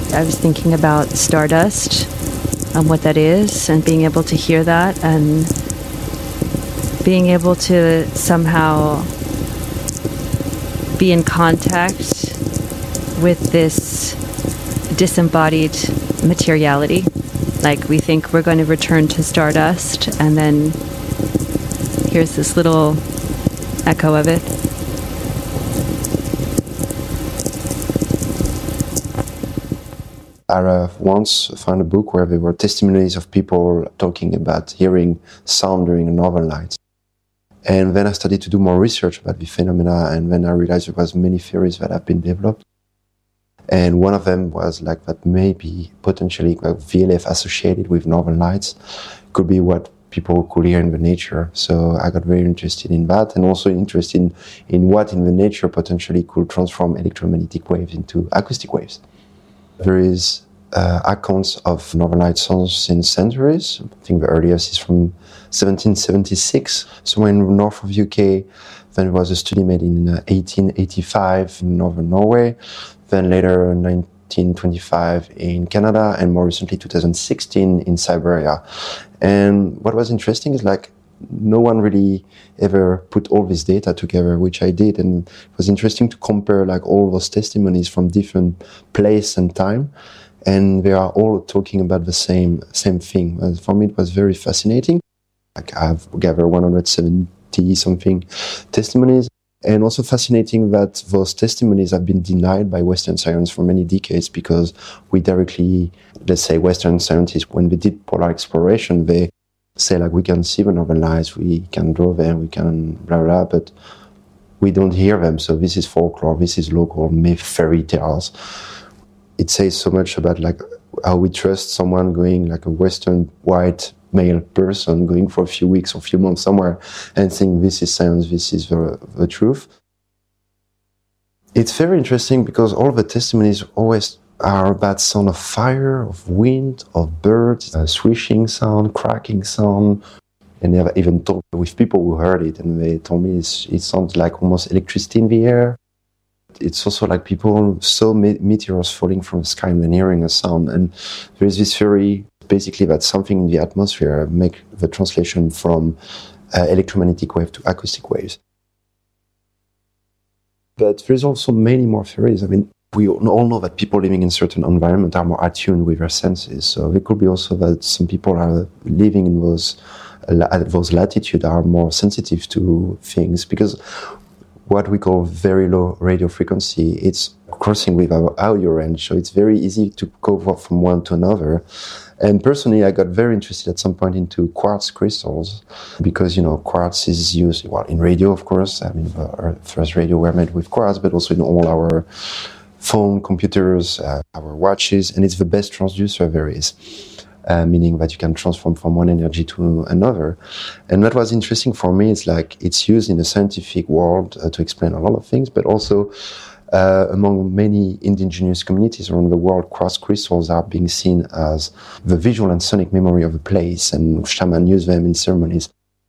I was thinking about stardust and what that is, and being able to hear that, and being able to somehow be in contact with this disembodied materiality. Like, we think we're going to return to stardust, and then here's this little echo of it. I once found a book where there were testimonies of people talking about hearing sound during the northern lights. And then I started to do more research about the phenomena, and then I realized there was many theories that have been developed. And one of them was like that maybe potentially VLF associated with northern lights could be what people could hear in the nature. So I got very interested in that, and also interested in what in the nature potentially could transform electromagnetic waves into acoustic waves. There is accounts of northern light sounds since centuries. I think the earliest is from 1776, somewhere in the north of UK. Then there was a study made in 1885 in northern Norway. Then later 1925 in Canada, and more recently 2016 in Siberia. And what was interesting is like no one really ever put all this data together, which I did, and it was interesting to compare like all those testimonies from different place and time, and they are all talking about the same thing. And for me, it was very fascinating. Like, I've gathered 170 something testimonies, and also fascinating that those testimonies have been denied by Western science for many decades, because we directly, let's say, Western scientists, when they did polar exploration, they say like, we can see the northern lights, we can draw them, we can blah blah, but we don't hear them. So this is folklore, this is local myth, fairy tales. It says so much about like how we trust someone going, like a Western white male person going for a few weeks or a few months somewhere and saying this is science, this is the truth. It's very interesting because all the testimonies always are about sound of fire, of wind, of birds, swishing sound, cracking sound. And they have even talked with people who heard it, and they told me it sounds like almost electricity in the air. It's also like people saw meteors falling from the sky and then hearing a sound. And there is this theory, basically, that something in the atmosphere make the translation from electromagnetic wave to acoustic waves. But there's also many more theories. I mean, we all know that people living in certain environments are more attuned with their senses. So it could be also that some people are living in at those latitudes are more sensitive to things, because what we call very low radio frequency, it's crossing with our audio range. So it's very easy to go from one to another. And personally, I got very interested at some point into quartz crystals, because, you know, quartz is used, well, in radio, of course. I mean, our first radio were made with quartz, but also in all our phone, computers, our watches, and it's the best transducer there is, meaning that you can transform from one energy to another. And what was interesting for me is like it's used in the scientific world to explain a lot of things, but also among many indigenous communities around the world, quartz crystals are being seen as the visual and sonic memory of a place, and shamans use them in ceremonies.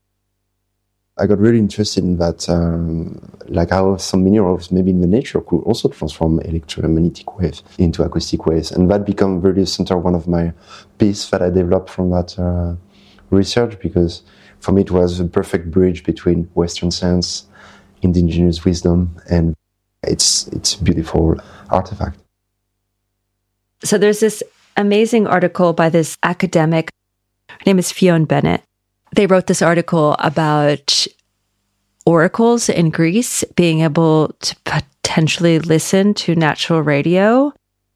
I got really interested in that, like how some minerals, maybe in the nature, could also transform electromagnetic waves into acoustic waves. And that became really center one of my pieces that I developed from that research, because for me it was a perfect bridge between Western science, indigenous wisdom, and it's a beautiful artifact. So there's this amazing article by this academic, her name is Fionn Bennett. They wrote this article about oracles in Greece being able to potentially listen to natural radio.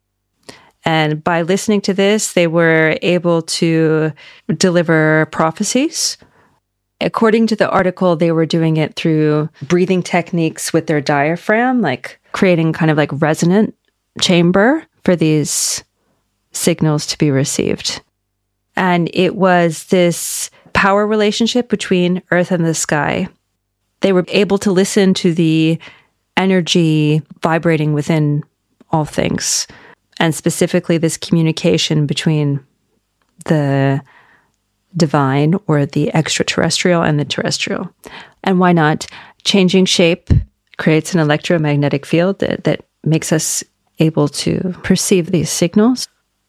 And by listening to this, they were able to deliver prophecies. According to the article, they were doing it through breathing techniques with their diaphragm, like creating kind of like resonant chamber for these signals to be received. And it was this power relationship between Earth and the sky. They were able to listen to the energy vibrating within all things, and specifically this communication between the divine or the extraterrestrial and the terrestrial. And why not? Changing shape creates an electromagnetic field that makes us able to perceive these signals?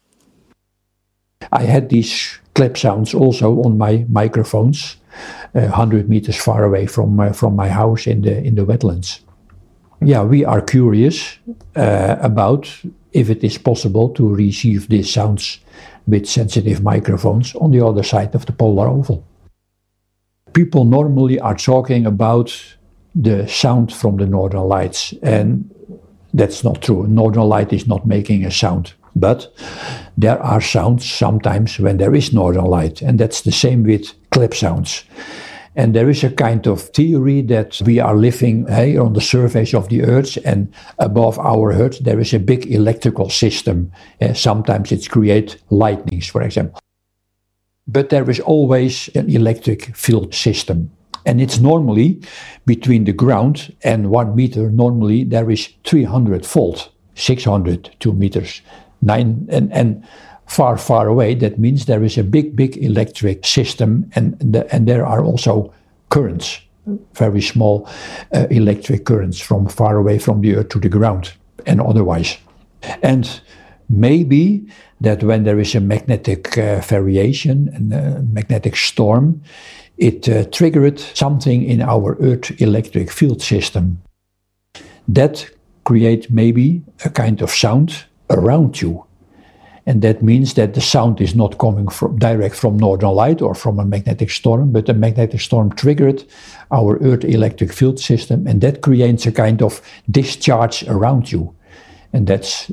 I had these clap sounds also on my microphones, 100 meters far away from my house in the wetlands. Yeah, we are curious about if it is possible to receive these sounds with sensitive microphones on the other side of the polar oval. People normally are talking about the sound from the Northern Lights, and that's not true. Northern Light is not making a sound, but there are sounds sometimes when there is Northern Light, and that's the same with clap sounds. And there is a kind of theory that we are living on the surface of the Earth, and above our Earth there is a big electrical system. Sometimes it creates lightnings, for example. But there is always an electric field system. And it's normally between the ground and 1 meter, normally there is 300 volt, 600, 2 meters, 9, and far away, that means there is a big electric system, and there are also currents, very small electric currents from far away from the Earth to the ground and otherwise. And maybe that when there is a magnetic variation and a magnetic storm, it triggered something in our Earth electric field system that create maybe a kind of sound around you. And that means that the sound is not coming direct from Northern Light or from a magnetic storm, but the magnetic storm triggered our Earth electric field system, and that creates a kind of discharge around you. And that's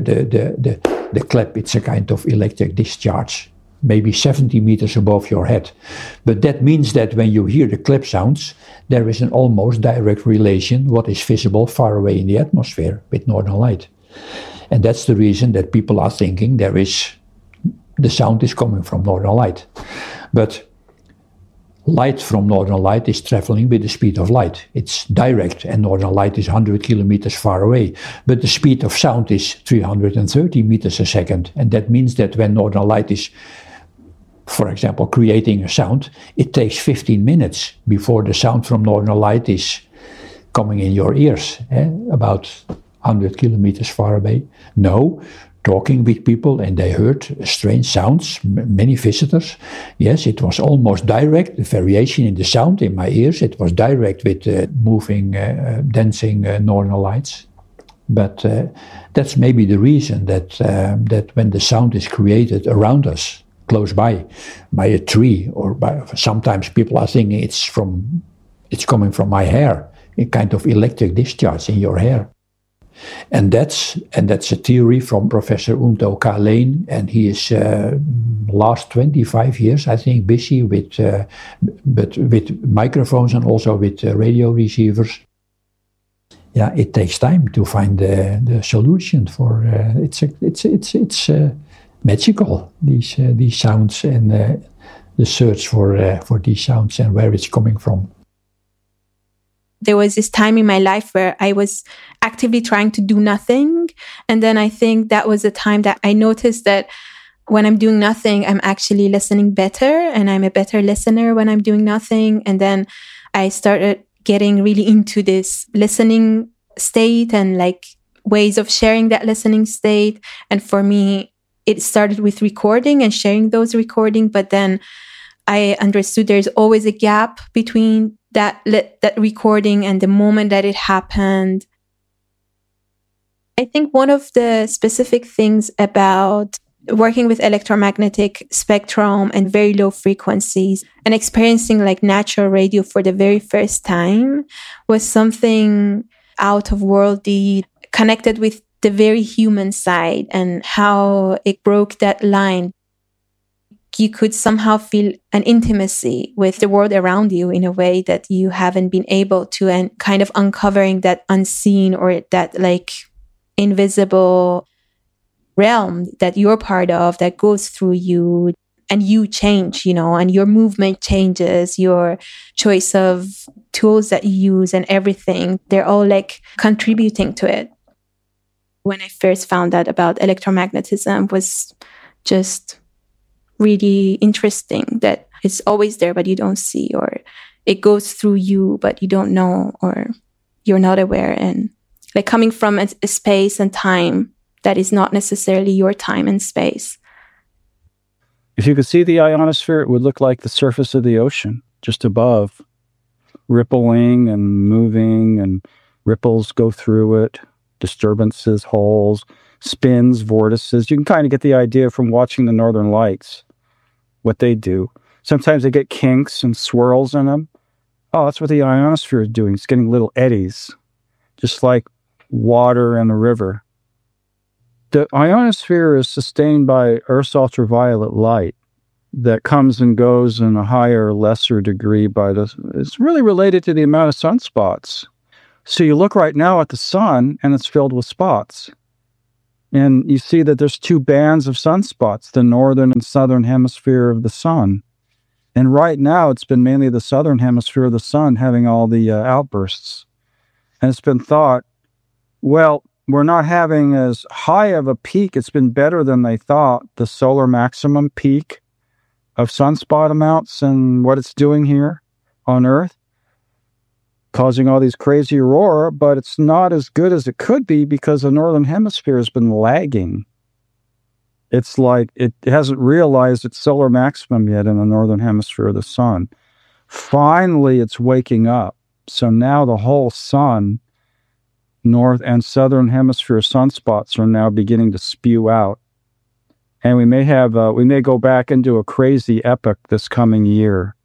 the clap. It's a kind of electric discharge, maybe 70 meters above your head. But that means that when you hear the clap sounds, there is an almost direct relation what is visible far away in the atmosphere with Northern Light. And that's the reason that people are thinking the sound is coming from Northern Light. But light from Northern Light is traveling with the speed of light. It's direct, and Northern Light is 100 kilometers far away. But the speed of sound is 330 meters a second. And that means that when Northern Light is, for example, creating a sound, it takes 15 minutes before the sound from Northern Light is coming in your ears, about 100 kilometers far away. No, talking with people, and they heard strange sounds, many visitors. Yes, it was almost direct, the variation in the sound in my ears. It was direct with moving, dancing Northern Lights. But that's maybe the reason that when the sound is created around us, close by a tree, or sometimes people are thinking it's coming from my hair, a kind of electric discharge in your hair. And that's a theory from Professor Unto K. Lane, and he is last 25 years, I think, busy with microphones and also with radio receivers. Yeah, it takes time to find the solution for it's magical, these sounds, and the search for these sounds and where it's coming from. There was this time in my life where I was actively trying to do nothing. And then I think that was the time that I noticed that when I'm doing nothing, I'm actually listening better, and I'm a better listener when I'm doing nothing. And then I started getting really into this listening state and like ways of sharing that listening state. And for me, it started with recording and sharing those recordings. But then I understood there's always a gap between that recording and the moment that it happened. I think one of the specific things about working with electromagnetic spectrum and very low frequencies and experiencing like natural radio for the very first time was something out of worldly, connected with the very human side, and how it broke that line. You could somehow feel an intimacy with the world around you in a way that you haven't been able to, and kind of uncovering that unseen or that like invisible realm that you're part of, that goes through you, and you change, and your movement changes, your choice of tools that you use and everything. They're all like contributing to it. When I first found out about electromagnetism was just really interesting, that it's always there, but you don't see, or it goes through you, but you don't know, or you're not aware. And like coming from a space and time that is not necessarily your time and space. If you could see the ionosphere, it would look like the surface of the ocean, just above, rippling and moving, and ripples go through it, disturbances, holes, spins, vortices. You can kind of get the idea from watching the Northern Lights, what they do. Sometimes they get kinks and swirls in them. Oh, that's what the ionosphere is doing. It's getting little eddies, just like water in a river. The ionosphere is sustained by Earth's ultraviolet light that comes and goes in a higher or lesser degree it's really related to the amount of sunspots. So you look right now at the sun and it's filled with spots. And you see that there's two bands of sunspots, the northern and southern hemisphere of the sun. And right now it's been mainly the southern hemisphere of the sun having all the outbursts. And it's been thought, well, we're not having as high of a peak. It's been better than they thought, the solar maximum peak of sunspot amounts and what it's doing here on Earth, causing all these crazy aurora, but it's not as good as it could be because the northern hemisphere has been lagging. It's like it hasn't realized its solar maximum yet in the northern hemisphere of the sun. Finally, it's waking up. So now the whole sun, north and southern hemisphere sunspots are now beginning to spew out. And we may go back into a crazy epoch this coming year